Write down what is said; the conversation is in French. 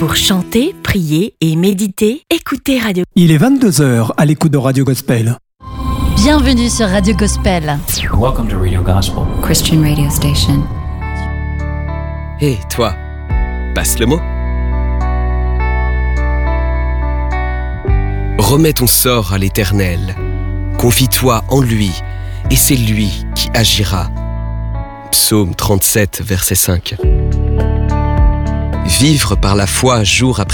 Pour chanter, prier et méditer, écoutez Radio. Il est 22h à l'écoute de Radio Gospel. Bienvenue sur Radio Gospel. Welcome to Radio Gospel. Christian radio station. Hé, toi, passe le mot. Remets ton sort à l'Éternel. Confie-toi en lui, et c'est lui qui agira. Psaume 37, verset 5. Vivre par la foi jour après